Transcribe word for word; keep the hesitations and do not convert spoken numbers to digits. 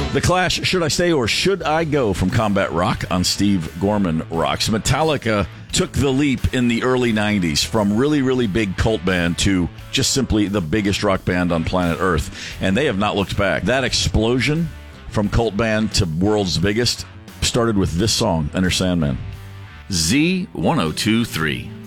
The Clash, Should I Stay or Should I Go from Combat Rock on Steve Gorman Rocks. Metallica took the leap in the early nineties from really, really big cult band to just simply the biggest rock band on planet Earth. And they have not looked back. That explosion from cult band to world's biggest started with this song, Enter Sandman. Z ten twenty-three.